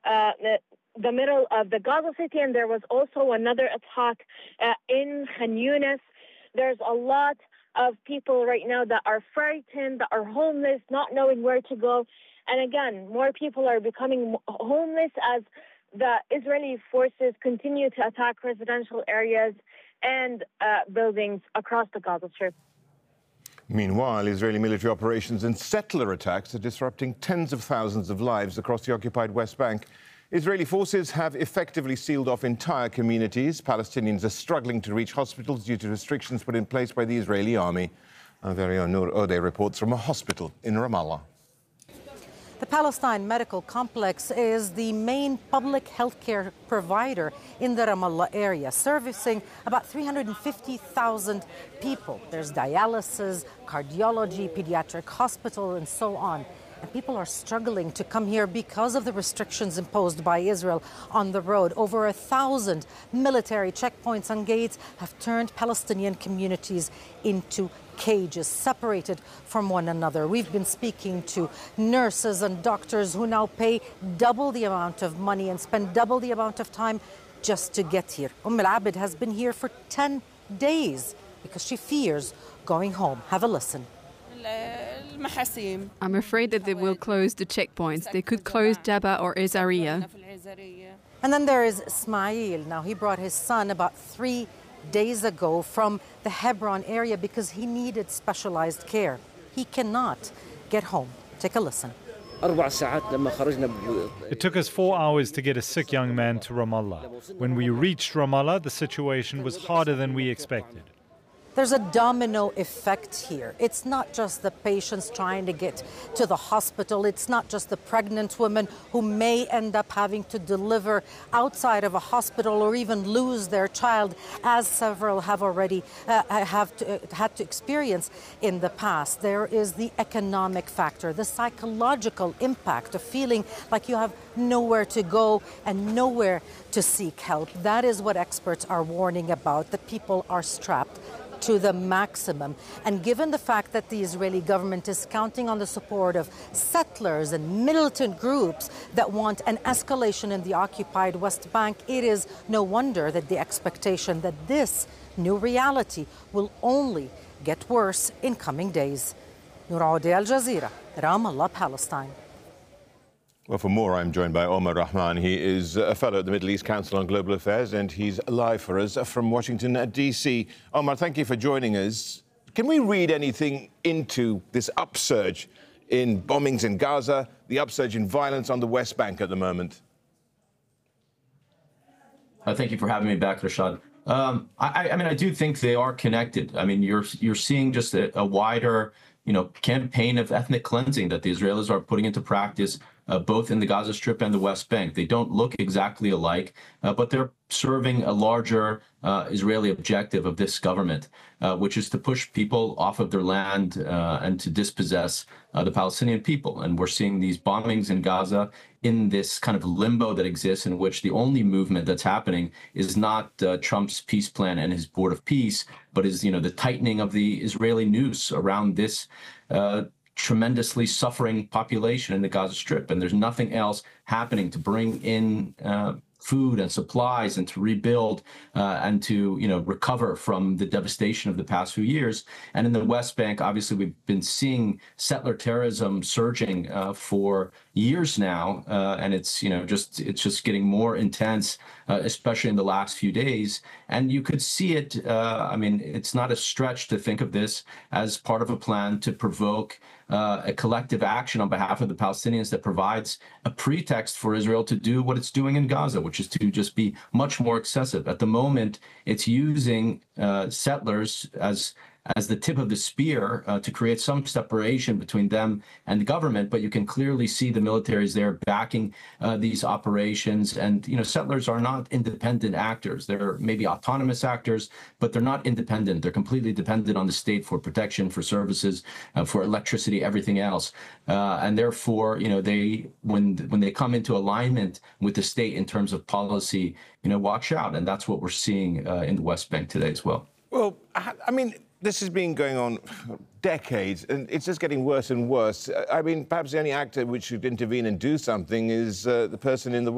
the middle of the Gaza City, and there was also another attack in Khan Yunis. There's a lot of people right now that are frightened, that are homeless, not knowing where to go. And again, more people are becoming homeless as the Israeli forces continue to attack residential areas and buildings across the Gaza Strip. Meanwhile, Israeli military operations and settler attacks are disrupting tens of thousands of lives across the occupied West Bank. Israeli forces have effectively sealed off entire communities. Palestinians are struggling to reach hospitals due to restrictions put in place by the Israeli army. Our very own Noor Odeh reports from a hospital in Ramallah. The Palestine Medical Complex is the main public healthcare provider in the Ramallah area, servicing about 350,000 people. There's dialysis, cardiology, pediatric hospital, and so on. And people are struggling to come here because of the restrictions imposed by Israel on the road. Over 1,000 military checkpoints and gates have turned Palestinian communities into cages, separated from one another. We've been speaking to nurses and doctors who now pay double the amount of money and spend double the amount of time just to get here. Al-Abid has been here for 10 days because she fears going home. Have a listen. I'm afraid that they will close the checkpoints. They could close Jabba or Ezariya. And then there is Ismail. Now, he brought his son about 3 days ago from the Hebron area because he needed specialized care. He cannot get home. Take a listen. It took us 4 hours to get a sick young man to Ramallah. When we reached Ramallah, the situation was harder than we expected. There's a domino effect here. It's not just the patients trying to get to the hospital. It's not just the pregnant women who may end up having to deliver outside of a hospital or even lose their child, as several have already had to experience in the past. There is the economic factor, the psychological impact of feeling like you have nowhere to go and nowhere to seek help. That is what experts are warning about, that people are strapped to the maximum. And given the fact that the Israeli government is counting on the support of settlers and militant groups that want an escalation in the occupied West Bank, it is no wonder that the expectation that this new reality will only get worse in coming days. Noor Odeh, Al Jazeera, Ramallah, Palestine. Well, for more, I'm joined by Omar Rahman. He is a fellow at the Middle East Council on Global Affairs, and he's live for us from Washington, D.C. Omar, thank you for joining us. Can we read anything into this upsurge in bombings in Gaza, the upsurge in violence on the West Bank at the moment? Thank you for having me back, Rashad. I mean, I do think they are connected. I mean, you're seeing just a wider, campaign of ethnic cleansing that the Israelis are putting into practice, both in the Gaza Strip and the West Bank. They don't look exactly alike, but they're serving a larger Israeli objective of this government, which is to push people off of their land and to dispossess the Palestinian people. And we're seeing these bombings in Gaza in this kind of limbo that exists, in which the only movement that's happening is not Trump's peace plan and his board of peace, but is, the tightening of the Israeli noose around this tremendously suffering population in the Gaza Strip. And there's nothing else happening to bring in food and supplies and to rebuild and to, recover from the devastation of the past few years. And in the West Bank, obviously, we've been seeing settler terrorism surging for years now. And it's just getting more intense, especially in the last few days. And you could see it. I mean, it's not a stretch to think of this as part of a plan to provoke a collective action on behalf of the Palestinians that provides a pretext for Israel to do what it's doing in Gaza, which is to just be much more excessive. At the moment, it's using settlers as the tip of the spear to create some separation between them and the government, but you can clearly see the militaries there backing these operations. And, settlers are not independent actors. They're maybe autonomous actors, but they're not independent. They're completely dependent on the state for protection, for services, for electricity, everything else. And therefore, when they come into alignment with the state in terms of policy, watch out. And that's what we're seeing in the West Bank today as well. Well, I mean, this has been going on decades, and it's just getting worse and worse. I mean, perhaps the only actor which should intervene and do something is the person in the